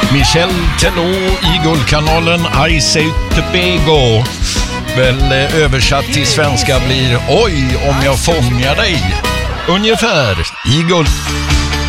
Michel Teló i Guldkanalen, I say Tobago. Väl översatt till svenska blir Oj om jag fångar dig. Ungefär i Guld.